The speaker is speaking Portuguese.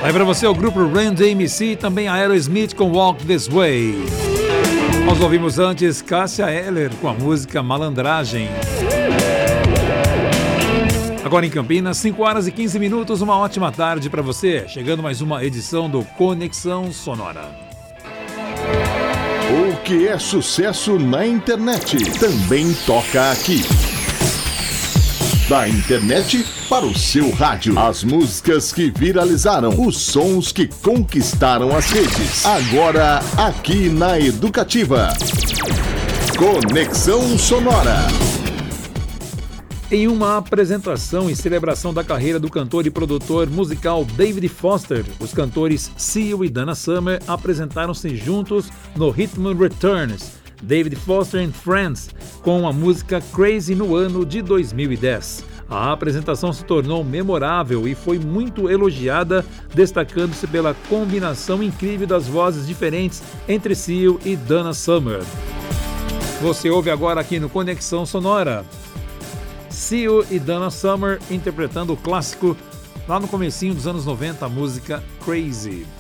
Aí pra você o grupo Run DMC, também a Aerosmith com Walk This Way. Nós ouvimos antes Cássia Eller com a música Malandragem. Agora em Campinas, 5 horas e 15 minutos, uma ótima tarde para você. Chegando mais uma edição do Conexão Sonora. O que é sucesso na internet também toca aqui. Da internet para o seu rádio. As músicas que viralizaram, os sons que conquistaram as redes. Agora aqui na Educativa. Conexão Sonora. Em uma apresentação em celebração da carreira do cantor e produtor musical David Foster, os cantores Seal e Dana Summer apresentaram-se juntos no Rhythm Returns, David Foster and Friends, com a música Crazy no ano de 2010. A apresentação se tornou memorável e foi muito elogiada, destacando-se pela combinação incrível das vozes diferentes entre Seal e Dana Summer. Você ouve agora aqui no Conexão Sonora Seal e Dana Summer interpretando o clássico lá no comecinho dos anos 90, a música Crazy.